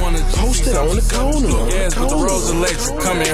Post it on the corner. Gas with the Rose Electric. Come in